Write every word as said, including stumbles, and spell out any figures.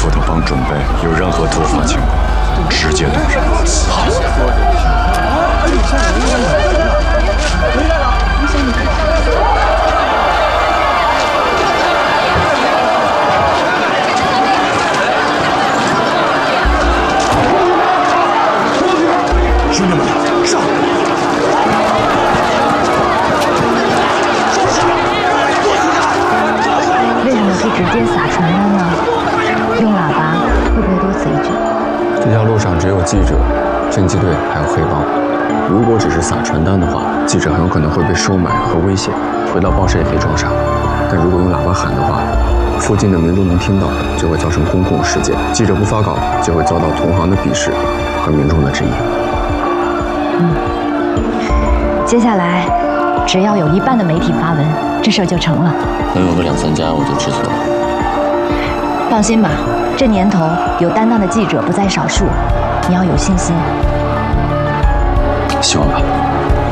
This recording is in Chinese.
副的帮准备，有任何突发情况，直接动手。好。兄弟们，上！ 为什么不直接撒传单呢？用喇叭会不会多此一举？ 这条路上只有记者、侦缉队还有黑帮。如果只是撒传单的话，记者很有可能会被收买和威胁，回到报社也可以装傻。但如果用喇叭喊的话，附近的民众能听到，就会造成公共事件。记者不发稿，就会遭到同行的鄙视和民众的质疑。 嗯，接下来只要有一半的媒体发文，这事儿就成了。 能有个两三家我就知足了。 放心吧，这年头有担当的记者不在少数，你要有信心。 希望吧。